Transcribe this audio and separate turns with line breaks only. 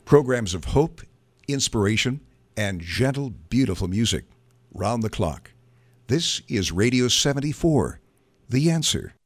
Programs of hope, inspiration, and gentle, beautiful music round the clock. This is Radio 74, The Answer.